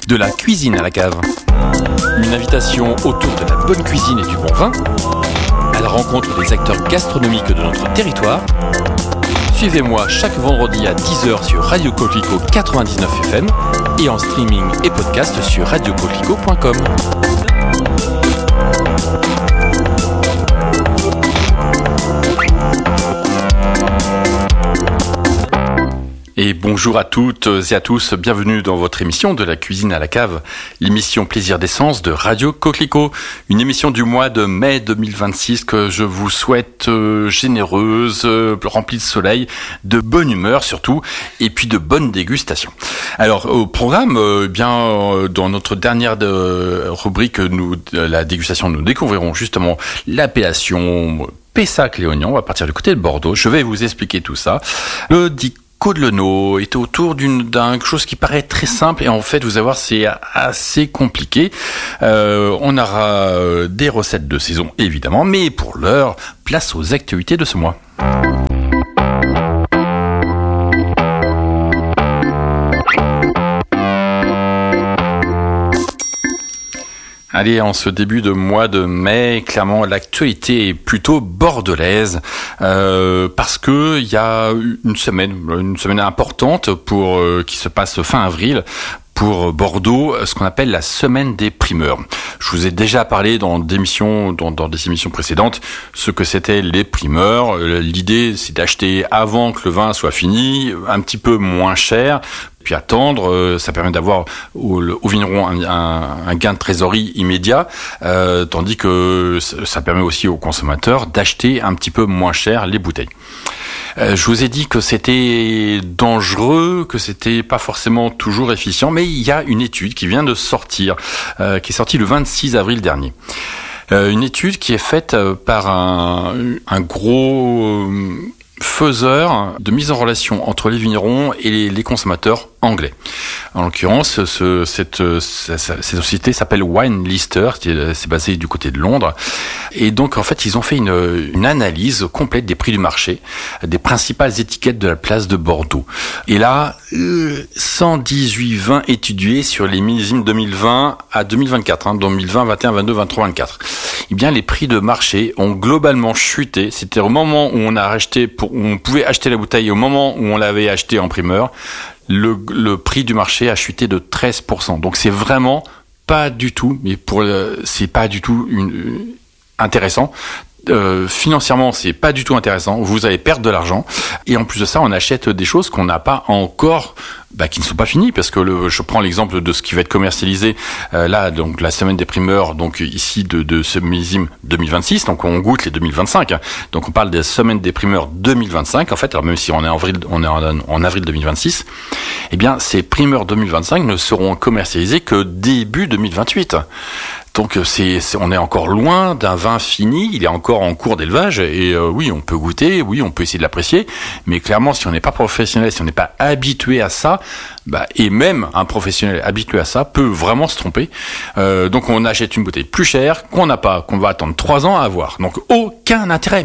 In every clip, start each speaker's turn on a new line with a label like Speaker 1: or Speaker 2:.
Speaker 1: De la cuisine à la cave. Une invitation autour de la bonne cuisine et du bon vin, à la rencontre des acteurs gastronomiques de notre territoire. Suivez-moi chaque vendredi à 10h sur Radio Coquelicot 99 FM et en streaming et podcast sur radiocoquelicot.com. Et bonjour à toutes et à tous, bienvenue dans votre émission de la cuisine à la cave, l'émission Plaisir d'essence de Radio Coquelicot, une émission du mois de mai 2026 que je vous souhaite généreuse, remplie de soleil, de bonne humeur surtout, et puis de bonne dégustation. Alors au programme, dans notre dernière rubrique, la dégustation, nous découvrirons justement l'appellation Pessac-Léognan. On va partir du côté de Bordeaux. Je vais vous expliquer tout ça. Le Caudelenot est autour d'une chose qui paraît très simple et en fait vous allez voir c'est assez compliqué. On aura des recettes de saison évidemment, mais pour l'heure, place aux actualités de ce mois. Allez, en ce début de mois de mai, clairement l'actualité est plutôt bordelaise parce que il y a une semaine importante qui se passe fin avril pour Bordeaux, ce qu'on appelle la semaine des primeurs. Je vous ai déjà parlé dans des émissions précédentes ce que c'était les primeurs. L'idée, c'est d'acheter avant que le vin soit fini, un petit peu moins cher, puis attendre. Ça permet d'avoir au vigneron un gain de trésorerie immédiat, tandis que ça permet aussi aux consommateurs d'acheter un petit peu moins cher les bouteilles. Je vous ai dit que c'était dangereux, que c'était pas forcément toujours efficient, mais il y a une étude qui vient de sortir, qui est sortie le 26 avril dernier. Une étude qui est faite par un gros faiseur de mise en relation entre les vignerons et les consommateurs anglais. En l'occurrence, cette société s'appelle Wine Lister, c'est basé du côté de Londres. Et donc, en fait, ils ont fait une analyse complète des prix du marché, des principales étiquettes de la place de Bordeaux. Et là, 118 vins étudiés sur les millésimes 2020 à 2024, 2020, 21, 22, 23, 24. Eh bien, les prix de marché ont globalement chuté. C'était au moment où on pouvait acheter la bouteille, au moment où on l'avait acheté en primeur, le prix du marché a chuté de 13%. Donc c'est vraiment pas du tout, c'est pas du tout intéressant. Financièrement, c'est pas du tout intéressant. Vous allez perdre de l'argent. Et en plus de ça, on achète des choses qu'on n'a pas encore, qui ne sont pas finies, parce que je prends l'exemple de ce qui va être commercialisé là, donc la semaine des primeurs, donc ici de ce millésime 2026. Donc on goûte les 2025. Donc on parle des semaines des primeurs 2025. En fait, alors même si on est en avril 2026, eh bien ces primeurs 2025 ne seront commercialisés que début 2028. Donc on est encore loin d'un vin fini, il est encore en cours d'élevage et oui, on peut goûter, oui, on peut essayer de l'apprécier, mais clairement si on n'est pas professionnel, si on n'est pas habitué à ça, et même un professionnel habitué à ça peut vraiment se tromper. Donc on achète une bouteille plus chère qu'on n'a pas, qu'on va attendre 3 ans à avoir. Donc aucun intérêt.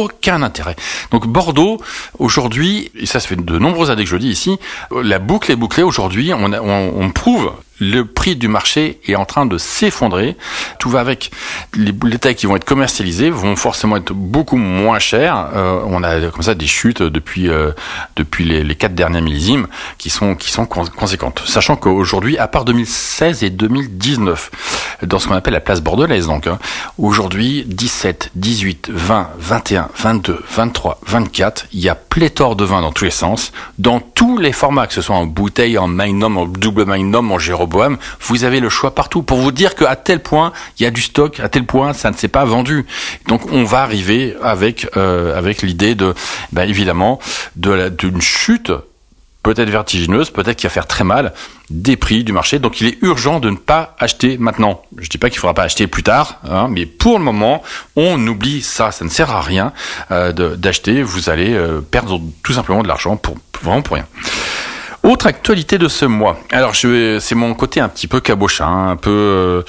Speaker 1: Donc Bordeaux aujourd'hui, et ça fait de nombreuses années que je le dis ici, la boucle est bouclée aujourd'hui. On prouve le prix du marché est en train de s'effondrer. Tout va avec. Les bouteilles qui vont être commercialisées vont forcément être beaucoup moins chères. On a comme ça des chutes depuis les 4 derniers millésimes qui sont conséquentes. Sachant qu'aujourd'hui, à part 2016 et 2019, dans ce qu'on appelle la place bordelaise, donc aujourd'hui 17, 18, 20, 21, 22, 23, 24, il y a pléthore de vins dans tous les sens, dans tous les formats, que ce soit en bouteille, en magnum, en double magnum, en Jéroboam, vous avez le choix partout pour vous dire qu'à tel point il y a du stock, à tel point ça ne s'est pas vendu. Donc on va arriver avec l'idée de, évidemment, d'une chute peut-être vertigineuse, peut-être qui va faire très mal, des prix du marché. Donc il est urgent de ne pas acheter maintenant. Je dis pas qu'il faudra pas acheter plus tard, mais pour le moment, on oublie ça. Ça ne sert à rien d'acheter. Vous allez perdre tout simplement de l'argent vraiment pour rien. Autre actualité de ce mois. Alors c'est mon côté un petit peu cabochin, un peu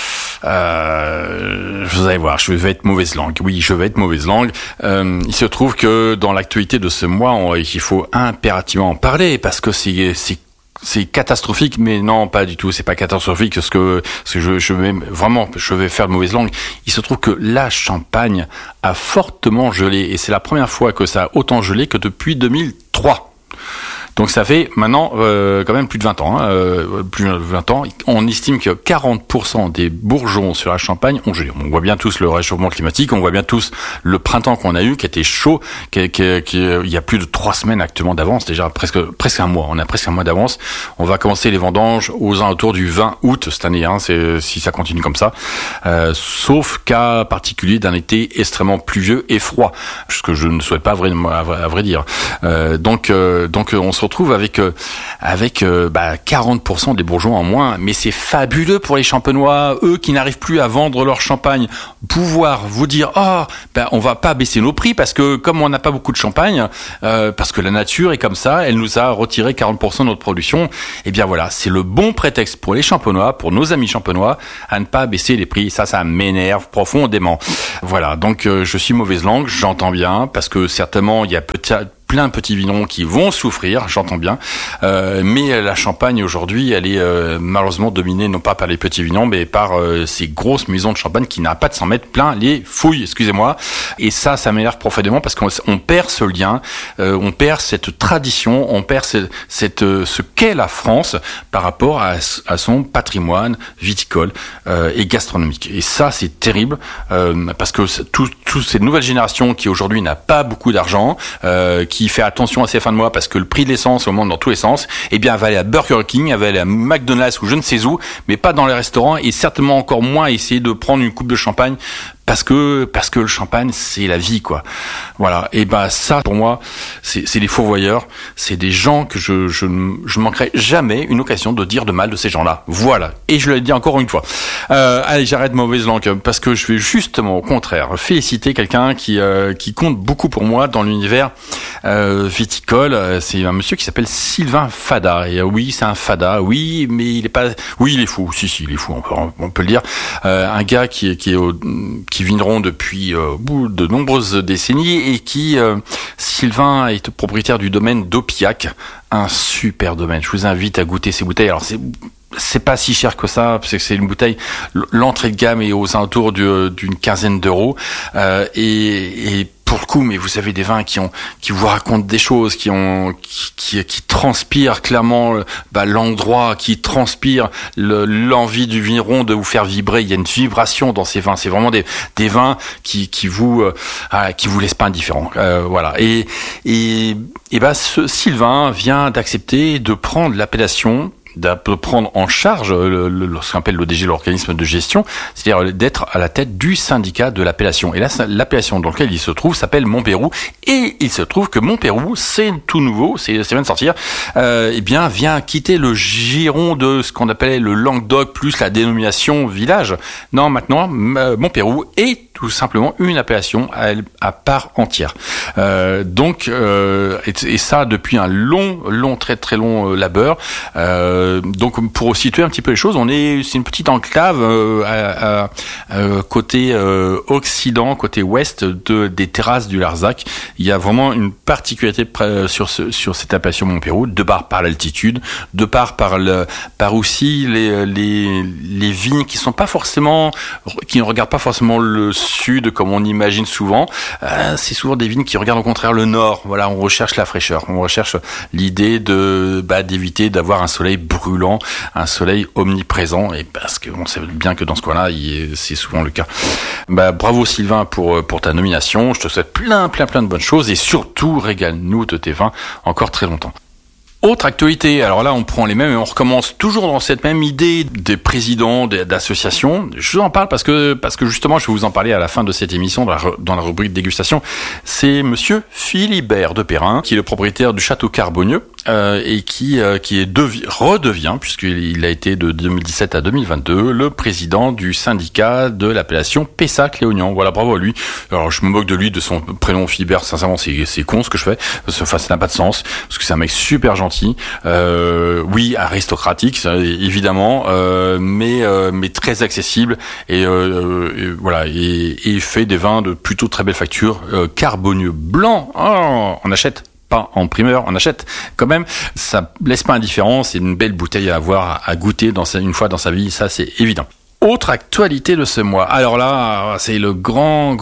Speaker 1: vous allez voir, je vais être mauvaise langue. Oui, je vais être mauvaise langue. Il se trouve que dans l'actualité de ce mois, il faut impérativement en parler parce que c'est c'est catastrophique, mais non, pas du tout. C'est pas catastrophique parce que je vais faire de mauvaise langue. Il se trouve que la Champagne a fortement gelé et c'est la première fois que ça a autant gelé que depuis 2003. Donc ça fait maintenant quand même plus de 20 ans. Plus de 20 ans. On estime que 40% des bourgeons sur la Champagne ont gelé. On voit bien tous le réchauffement climatique, on voit bien tous le printemps qu'on a eu, qui était chaud, il y a plus de 3 semaines actuellement d'avance, déjà presque un mois. On a presque un mois d'avance. On va commencer les vendanges aux alentours du 20 août cette année, si ça continue comme ça. Sauf cas particulier d'un été extrêmement pluvieux et froid, ce que je ne souhaite pas à vrai dire. Donc on se retrouve avec 40% des bourgeons en moins, mais c'est fabuleux pour les champenois, eux qui n'arrivent plus à vendre leur champagne, pouvoir vous dire on va pas baisser nos prix parce que comme on n'a pas beaucoup de champagne, parce que la nature est comme ça, elle nous a retiré 40% de notre production, et bien voilà, c'est le bon prétexte pour les champenois, pour nos amis champenois, à ne pas baisser les prix. Ça m'énerve profondément. Voilà, donc je suis mauvaise langue, j'entends bien, parce que certainement il y a plein de petits vignerons qui vont souffrir, j'entends bien, mais la Champagne aujourd'hui, elle est malheureusement dominée non pas par les petits vignerons, mais par ces grosses maisons de champagne qui n'arrêtent pas de s'en mettre plein les fouilles, excusez-moi. Et ça m'énerve parce qu'on perd ce lien, on perd cette tradition, on perd ce qu'est la France par rapport à son patrimoine viticole et gastronomique. Et ça, c'est terrible parce que toutes ces nouvelles générations qui aujourd'hui n'a pas beaucoup d'argent, qui fait attention à ses fins de mois parce que le prix de l'essence augmente dans tous les sens, eh bien, elle va aller à Burger King, elle va aller à McDonald's ou je ne sais où, mais pas dans les restaurants et certainement encore moins essayer de prendre une coupe de champagne parce que le champagne, c'est la vie, quoi. Voilà. Et ça, pour moi, c'est des fourvoyeurs. C'est des gens que je manquerai jamais une occasion de dire de mal de ces gens-là. Voilà. Et je le dis encore une fois. Allez, j'arrête mauvaise langue parce que je vais justement, au contraire, féliciter quelqu'un qui compte beaucoup pour moi dans l'univers, viticole. C'est un monsieur qui s'appelle Sylvain Fada. Et oui, c'est un Fada. Oui, mais il est pas, oui, il est fou. Si, il est fou. On peut le dire. Un gars qui viendront depuis de nombreuses décennies et qui, Sylvain est propriétaire du domaine d'Opiac, un super domaine. Je vous invite à goûter ces bouteilles. Alors c'est pas si cher que ça, parce que c'est une bouteille, l'entrée de gamme est aux alentours d'une quinzaine d'euros, et pour le coup, mais vous savez, des vins qui vous racontent des choses, qui transpirent clairement l'endroit, qui transpirent l'envie du vigneron de vous faire vibrer. Il y a une vibration dans ces vins. C'est vraiment des vins qui vous laissent pas indifférent. Voilà. Et ce Sylvain vient d'accepter de prendre l'appellation, de prendre en charge ce qu'on appelle l'ODG, l'organisme de gestion, c'est-à-dire d'être à la tête du syndicat de l'appellation. Et là, l'appellation dans laquelle il se trouve s'appelle Montpeyroux, et il se trouve que Montpeyroux, c'est tout nouveau, c'est vient de sortir, vient quitter le giron de ce qu'on appelait le Languedoc plus la dénomination village. Non, maintenant, Montpeyroux est tout simplement une appellation à part entière. Et ça depuis un très très long labeur. Donc pour situer un petit peu les choses, c'est une petite enclave côté occident, côté ouest des terrasses du Larzac. Il y a vraiment une particularité sur cette appellation Montpeyroux, de par l'altitude, de par aussi les vignes qui ne regardent pas forcément le sud comme on imagine souvent. C'est souvent des vignes qui regardent au contraire le nord. Voilà, on recherche la fraîcheur, on recherche l'idée d'éviter d'avoir un soleil brûlant, un soleil omniprésent, et parce que on sait bien que dans ce coin-là, c'est souvent le cas. Bravo Sylvain pour ta nomination. Je te souhaite plein de bonnes choses et surtout régale-nous de tes vins encore très longtemps. Autre actualité, alors là on prend les mêmes et on recommence toujours dans cette même idée des présidents d'associations. Je vous en parle parce que justement je vais vous en parler à la fin de cette émission dans la rubrique dégustation. C'est monsieur Philibert de Perrin, qui est le propriétaire du château Carbonieux, et qui redevient, puisqu'il a été de 2017 à 2022, le président du syndicat de l'appellation Pessac-Léognan. Voilà, bravo à lui. Alors je me moque de lui, de son prénom Philibert, sincèrement c'est con ce que je fais, ça n'a pas de sens, parce que c'est un mec super gentil. Oui, aristocratique, ça, évidemment, mais très accessible, et voilà, et fait des vins de plutôt très belle facture, carbonieux blanc. Oh, on achète. pas en primeur, on achète quand même. Ça laisse pas indifférent, c'est une belle bouteille à avoir, à goûter une fois dans sa vie, ça c'est évident. Autre actualité de ce mois. Alors là, c'est le grand,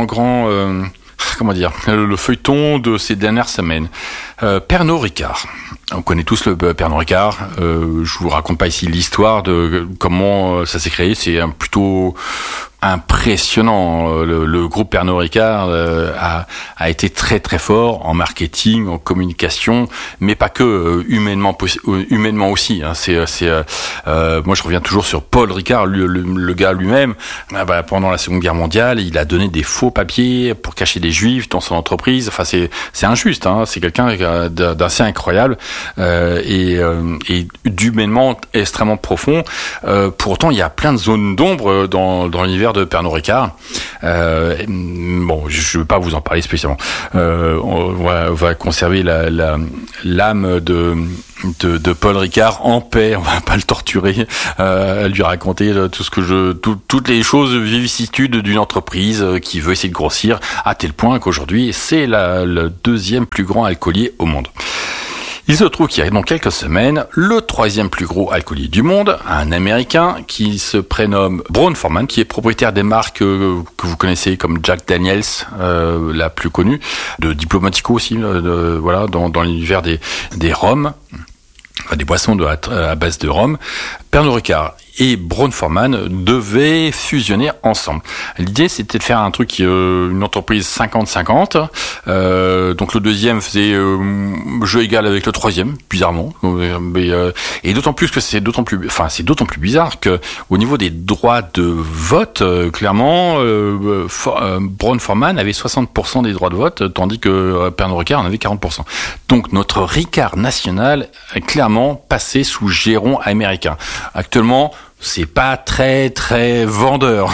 Speaker 1: le feuilleton de ces dernières semaines. Pernod Ricard. On connaît tous le Pernod Ricard. Je vous raconte pas ici l'histoire de comment ça s'est créé. C'est plutôt impressionnant. Le groupe Pernod Ricard a été très très fort en marketing, en communication, mais pas que, humainement aussi. Hein. Moi je reviens toujours sur Paul Ricard, le gars lui-même. Pendant la Seconde Guerre mondiale, il a donné des faux papiers pour cacher des Juifs dans son entreprise. Enfin c'est injuste. Hein. C'est quelqu'un d'assez incroyable et d'humainement extrêmement profond. Pour autant, il y a plein de zones d'ombre dans l'univers de Pernod Ricard. Je ne vais pas vous en parler spécialement. On va conserver l'âme de Paul Ricard en paix. On va pas le torturer, lui raconter toutes les choses vicissitudes d'une entreprise qui veut essayer de grossir à tel point qu'aujourd'hui c'est le deuxième plus grand alcoolier au monde. Il se trouve qu'il y a dans quelques semaines le troisième plus gros alcoolier du monde, un Américain qui se prénomme Brown-Forman, qui est propriétaire des marques que vous connaissez comme Jack Daniels, la plus connue, de Diplomatico aussi, dans l'univers des rhums, des boissons à base de rhum. Pernod Ricard et Brown-Forman devaient fusionner ensemble. L'idée, c'était de faire un truc, une entreprise 50-50. Donc le deuxième faisait jeu égal avec le troisième, bizarrement. Et d'autant plus que c'est d'autant plus bizarre que au niveau des droits de vote, clairement, Brown-Forman avait 60% des droits de vote, tandis que Pernod Ricard en avait 40%. Donc notre Ricard national est clairement passé sous giron américain. Actuellement, c'est pas très très vendeur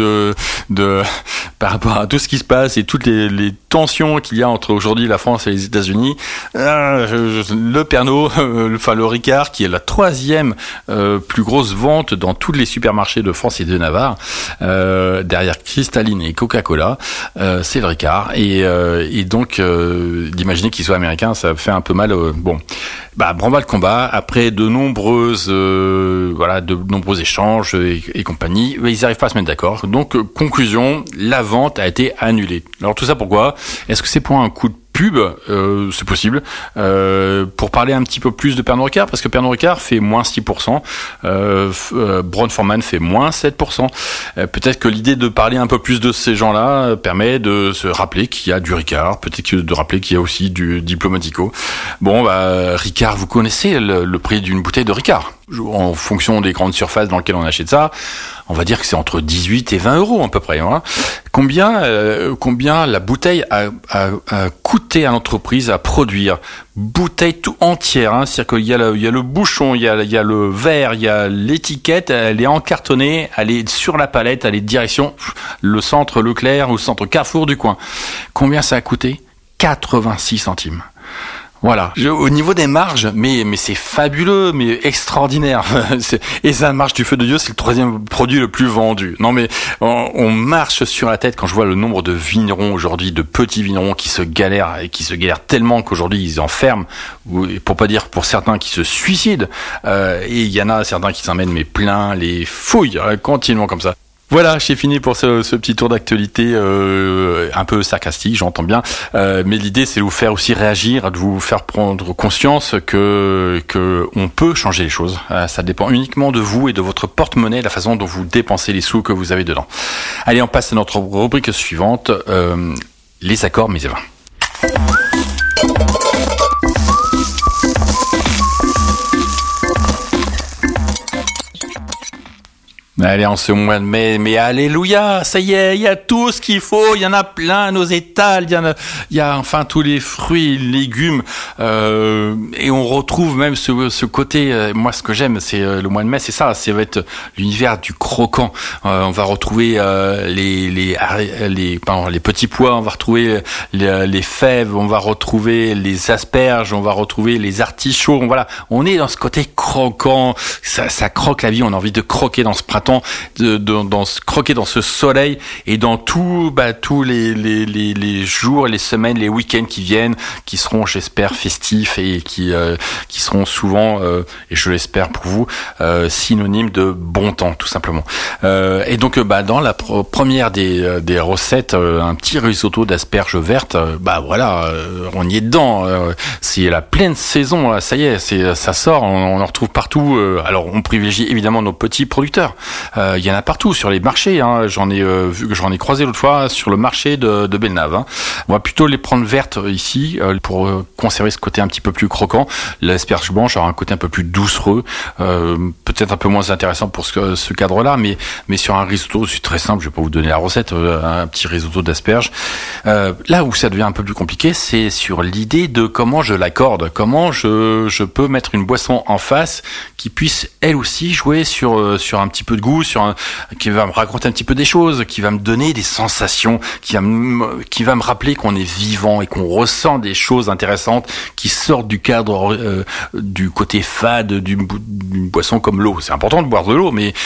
Speaker 1: par rapport à tout ce qui se passe et toutes les tensions qu'il y a entre aujourd'hui la France et les États-Unis. Le Pernod, le Ricard, qui est la troisième plus grosse vente dans tous les supermarchés de France et de Navarre, derrière Cristalline et Coca-Cola, c'est le Ricard. Et donc d'imaginer qu'il soit américain, ça fait un peu mal. Branle-bas le combat. Après de nombreux échanges et compagnie, ils n'arrivent pas à se mettre d'accord. Donc conclusion, la vente a été annulée. Alors tout ça pourquoi ? Est-ce que c'est pour un coup de pub, c'est possible, pour parler un petit peu plus de Pernod Ricard, parce que Pernod Ricard fait moins 6%, Brown-Forman fait moins 7%. Peut-être que l'idée de parler un peu plus de ces gens-là permet de se rappeler qu'il y a du Ricard, peut-être de rappeler qu'il y a aussi du Diplomatico. Ricard, vous connaissez le prix d'une bouteille de Ricard. En fonction des grandes surfaces dans lesquelles on achète ça, on va dire que c'est entre 18 et 20 euros à peu près. Hein. Combien la bouteille a coûté à l'entreprise à produire? Bouteille tout entière, hein. C'est-à-dire qu'il y a le bouchon, il y a le verre, il y a l'étiquette, elle est encartonnée, elle est sur la palette, elle est direction le centre Leclerc ou le centre Carrefour du coin. Combien ça a coûté? 86 centimes. Voilà. Au niveau des marges, mais c'est fabuleux, mais extraordinaire. Et ça marche du feu de Dieu, c'est le troisième produit le plus vendu. Non mais on marche sur la tête quand je vois le nombre de vignerons aujourd'hui, de petits vignerons qui se galèrent tellement qu'aujourd'hui ils enferment, ou pour pas dire pour certains qui se suicident. Et il y en a certains qui s'emmènent mais plein les fouilles continuellement comme ça. Voilà, j'ai fini pour ce petit tour d'actualité un peu sarcastique, j'entends bien. Mais l'idée, c'est de vous faire aussi réagir, de vous faire prendre conscience que on peut changer les choses. Ça dépend uniquement de vous et de votre porte-monnaie, la façon dont vous dépensez les sous que vous avez dedans. Allez, on passe à notre rubrique suivante, les accords mets et vins. Allez, en ce mois de mai, mais alléluia, ça y est, il y a tout ce qu'il faut, il y en a plein à nos étals, il y a enfin tous les fruits, légumes, et on retrouve même ce côté, moi ce que j'aime, c'est le mois de mai, c'est ça va être l'univers du croquant. On va retrouver les petits pois, on va retrouver les fèves, on va retrouver les asperges, on va retrouver les artichauts, voilà, on est dans ce côté croquant, ça croque la vie, on a envie de croquer dans ce printemps printemps, croquer dans ce soleil et dans tous les jours, les semaines, les week-ends qui viennent, qui seront, j'espère, festifs et qui seront souvent, et je l'espère pour vous, synonymes de bon temps, tout simplement. Et donc, dans la première des recettes, un petit risotto d'asperges vertes, on y est dedans. C'est la pleine saison, là, ça y est, ça sort, on en retrouve partout. Alors, on privilégie évidemment nos petits producteurs. Il y en a partout sur les marchés. J'en ai croisé l'autre fois sur le marché de Bellenave. On va plutôt les prendre vertes ici pour conserver ce côté un petit peu plus croquant. L'asperge blanche aura un côté un peu plus doucereux, peut-être un peu moins intéressant pour ce cadre-là, mais sur un risotto, c'est très simple. Je vais pas vous donner la recette. Un petit risotto d'asperges. Là où ça devient un peu plus compliqué, c'est sur l'idée de comment je l'accorde, comment je peux mettre une boisson en face qui puisse elle aussi jouer sur un petit peu de goût, qui va me raconter un petit peu des choses, qui va me donner des sensations, qui va me rappeler qu'on est vivant et qu'on ressent des choses intéressantes qui sortent du cadre du côté fade d'une boisson comme l'eau. C'est important de boire de l'eau, mais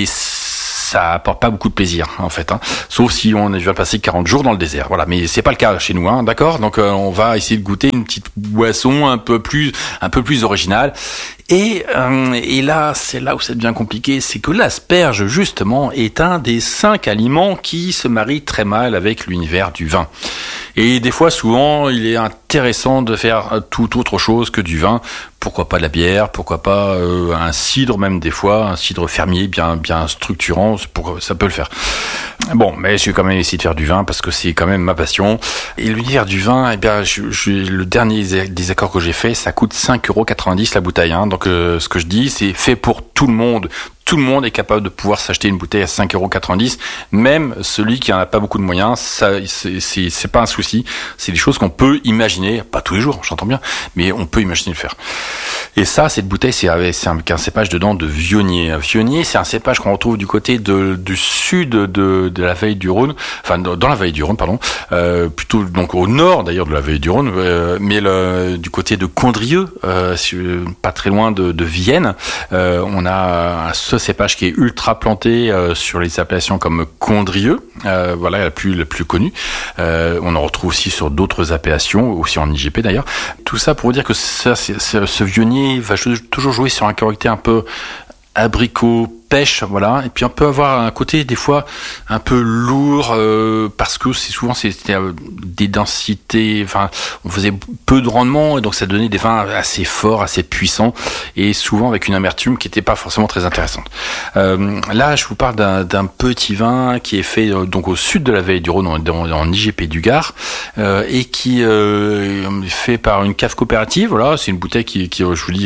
Speaker 1: ça apporte pas beaucoup de plaisir en fait, sauf si on vient passer 40 jours dans le désert. Voilà, mais c'est pas le cas chez nous, d'accord. Donc on va essayer de goûter une petite boisson un peu plus originale. Et là, c'est là où ça devient compliqué, c'est que l'asperge, justement, est un des 5 aliments qui se marient très mal avec l'univers du vin. Et des fois, souvent, il est intéressant de faire tout autre chose que du vin. Pourquoi pas de la bière, pourquoi pas un cidre, même des fois, un cidre fermier bien structurant, ça peut le faire. Bon, mais je vais quand même essayer de faire du vin parce que c'est quand même ma passion. Et l'univers du vin, le dernier des accords que j'ai fait, ça coûte 5,90€ la bouteille. Donc ce que je dis, c'est fait pour tout le monde. Tout le monde est capable de pouvoir s'acheter une bouteille à 5,90€, même celui qui en a pas beaucoup de moyens. Ça, c'est pas un souci. C'est des choses qu'on peut imaginer, pas tous les jours, j'entends bien, mais on peut imaginer le faire. Et ça, cette bouteille, c'est avec un cépage dedans de Viognier. Viognier, c'est un cépage qu'on retrouve du côté du sud de la vallée du Rhône, enfin dans la vallée du Rhône, pardon, plutôt donc au nord d'ailleurs de la vallée du Rhône, mais du côté de Condrieu, pas très loin de Vienne, on a ce cépage qui est ultra planté sur les appellations comme Condrieu, voilà la plus connue. On en retrouve aussi sur d'autres appellations, aussi en IGP d'ailleurs. Tout ça pour vous dire que ce Viognier va toujours jouer sur un caractère un peu abricot, pêche, voilà. Et puis on peut avoir un côté des fois un peu lourd parce que c'était des densités, enfin on faisait peu de rendement et donc ça donnait des vins assez forts, assez puissants et souvent avec une amertume qui n'était pas forcément très intéressante. Là je vous parle d'un petit vin qui est fait donc au sud de la vallée du Rhône en IGP du Gard et qui est fait par une cave coopérative. Voilà, c'est une bouteille qui je vous dis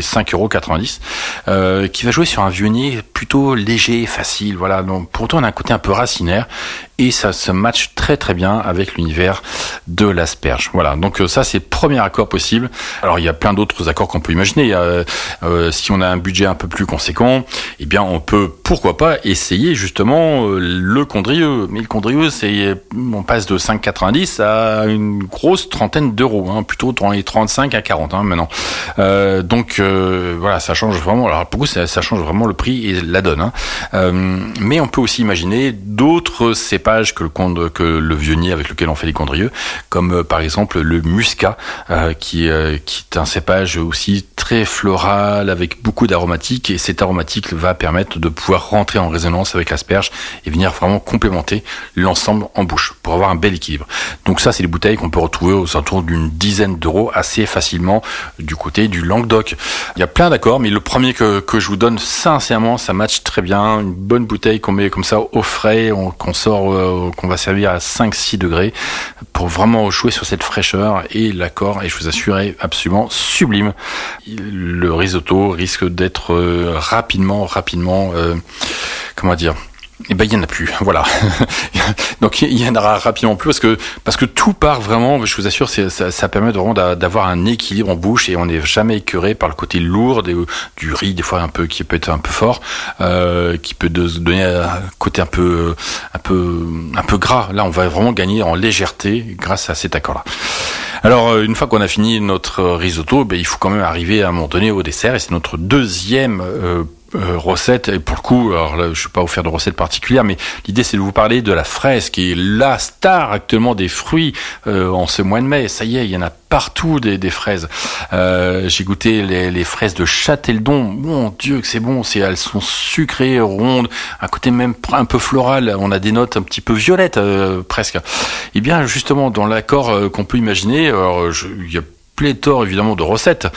Speaker 1: 5,90€, qui va jouer sur un Viognier plutôt léger, facile, voilà. Donc pourtant on a un côté un peu racinaire et ça se matche très très bien avec l'univers de l'asperge. Voilà, donc ça c'est le premier accord possible. Alors il y a plein d'autres accords qu'on peut imaginer. Si on a un budget un peu plus conséquent, eh bien on peut pourquoi pas essayer justement le Condrieu. Mais le Condrieu, on passe de 5,90 à une grosse trentaine d'euros, plutôt dans les 35 à 40 maintenant. Donc voilà, ça change vraiment. Alors pour vous, ça change vraiment le prix et la donne. Mais on peut aussi imaginer d'autres cépages que le Viognier avec lequel on fait les Condrieux, comme par exemple le Muscat, qui est un cépage aussi très floral avec beaucoup d'aromatiques, et cet aromatique va permettre de pouvoir rentrer en résonance avec l'asperge et venir vraiment complémenter l'ensemble en bouche pour avoir un bel équilibre. Donc ça, c'est des bouteilles qu'on peut retrouver aux alentours d'une dizaine d'euros assez facilement du côté du Languedoc. Il y a plein d'accords, mais le premier que je vous donne, sincèrement, ça match très bien. Une bonne bouteille qu'on met comme ça au frais, qu'on va servir à 5-6 degrés pour vraiment jouer sur cette fraîcheur, et l'accord, et je vous assure, est absolument sublime. Le risotto risque d'être rapidement, comment dire, eh ben il y en a plus, voilà. Donc il y en aura rapidement plus parce que tout part vraiment, je vous assure, ça permet vraiment d'avoir un équilibre en bouche, et on n'est jamais écœuré par le côté lourd du riz, des fois qui peut être un peu fort, qui peut donner un côté un peu gras. Là, on va vraiment gagner en légèreté grâce à cet accord-là. Alors, une fois qu'on a fini notre risotto, il faut quand même arriver à un moment donné au dessert, et c'est notre deuxième recette, et pour le coup, alors là, je ne vais pas vous faire de recette particulière, mais l'idée c'est de vous parler de la fraise, qui est la star actuellement des fruits en ce mois de mai. Ça y est, il y en a partout des fraises. J'ai goûté les fraises de Châteldon. Mon Dieu que c'est bon, elles sont sucrées, rondes, un côté même un peu floral. On a des notes un petit peu violettes presque. Et bien justement, dans l'accord qu'on peut imaginer, il y a pléthore évidemment de recettes,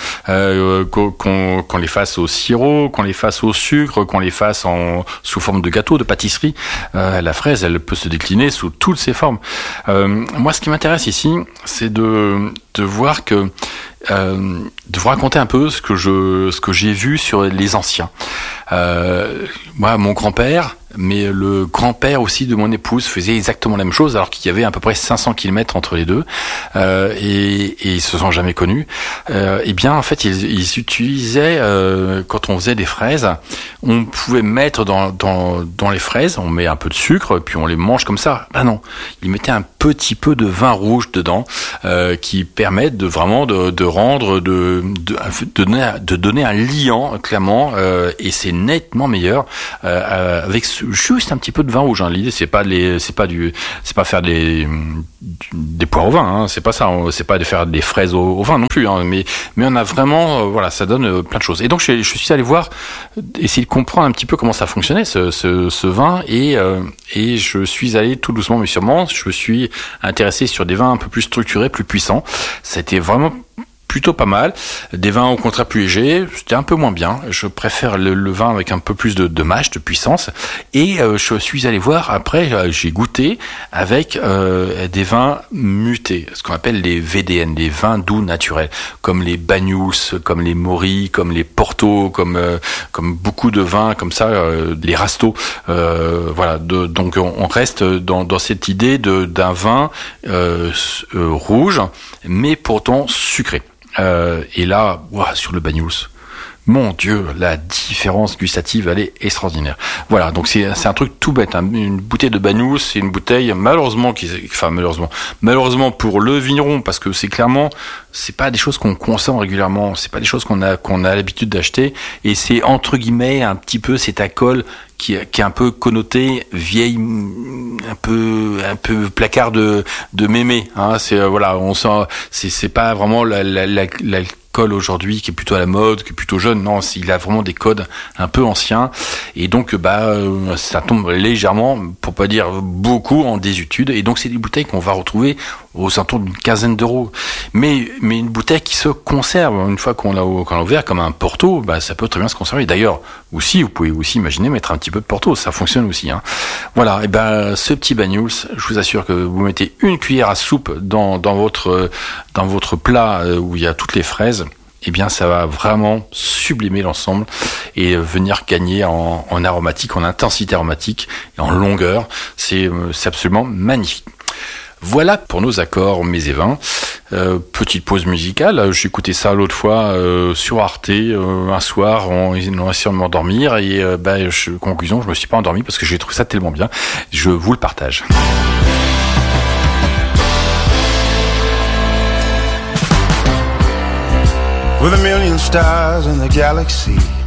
Speaker 1: qu'on les fasse au sirop, qu'on les fasse au sucre, qu'on les fasse sous forme de gâteau, de pâtisserie. La fraise, elle peut se décliner sous toutes ses formes. Moi, ce qui m'intéresse ici, c'est de voir que de vous raconter un peu ce que j'ai vu sur les anciens. Moi, mon grand-père, mais le grand-père aussi de mon épouse faisait exactement la même chose, alors qu'il y avait à peu près 500 km entre les deux, et ils se sont jamais connus. Eh bien, en fait, ils utilisaient, quand on faisait des fraises, on pouvait mettre dans les fraises, on met un peu de sucre, puis on les mange comme ça. Ben non, ils mettaient un petit peu de vin rouge dedans, qui permettent de vraiment de rendre, de donner un liant clairement, et c'est nettement meilleur avec juste un petit peu de vin rouge. Hein. L'idée c'est pas faire des poires au vin. Hein. C'est pas ça. C'est pas de faire des fraises au vin non plus. Hein. Mais on a vraiment voilà, ça donne plein de choses. Et donc je suis allé voir, essayer de comprendre un petit peu comment ça fonctionnait ce vin, et je suis allé tout doucement mais sûrement. Je me suis intéressé sur des vins un peu plus structurés, plus puissants. C'était vraiment plutôt pas mal. Des vins au contraire plus légers, c'était un peu moins bien. Je préfère le vin avec un peu plus de mâche, de puissance. Et je suis allé voir, après j'ai goûté avec des vins mutés, ce qu'on appelle les VDN, les vins doux naturels, comme les Banyuls, comme les Mori, comme les Porto, comme beaucoup de vins comme ça, les Rasto. Voilà. Donc on reste dans cette idée d'un vin rouge, mais pourtant sucré. Et là, sur le Banyuls, mon Dieu, la différence gustative, elle est extraordinaire. Voilà, donc c'est un truc tout bête. Hein. Une bouteille de Banyuls, c'est une bouteille malheureusement pour le vigneron, parce que c'est pas des choses qu'on consomme régulièrement, c'est pas des choses qu'on a l'habitude d'acheter, et c'est entre guillemets un petit peu cet alcool qui est un peu connoté vieille, un peu placard de mémé. Hein. On sent, c'est pas vraiment l'alcool aujourd'hui qui est plutôt à la mode, qui est plutôt jeune. Non, il a vraiment des codes un peu anciens, et donc ça tombe légèrement, pour pas dire beaucoup, en désuétude. Et donc c'est des bouteilles qu'on va retrouver aux alentours d'une quinzaine d'euros. Mais une bouteille qui se conserve une fois qu'on l'a ouvert, comme un Porto, ça peut très bien se conserver. D'ailleurs, vous pouvez aussi imaginer mettre un petit peu de Porto, ça fonctionne aussi. Hein. Voilà, et ce petit Banyuls, je vous assure que vous mettez une cuillère à soupe dans votre plat où il y a toutes les fraises, eh bien ça va vraiment sublimer l'ensemble et venir gagner en aromatique, en intensité aromatique et en longueur. C'est absolument magnifique. Voilà pour nos accords mets et vins. Petite pause musicale. J'ai écouté ça l'autre fois sur Arte un soir en essayant de m'endormir, et conclusion, je me suis pas endormi parce que j'ai trouvé ça tellement bien. Je vous le partage.
Speaker 2: With a million stars in the galaxy,